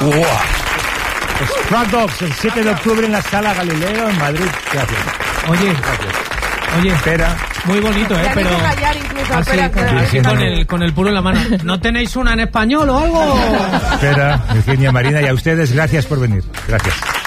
Stray Dogs, el 7 de octubre en la Sala Galileo, en Madrid. Gracias. Oye, espera. Muy bonito, pero... Así con el puro en la mano. ¿No tenéis una en español o algo? Espera, Virginia, Marina, y a ustedes, gracias por venir. Gracias.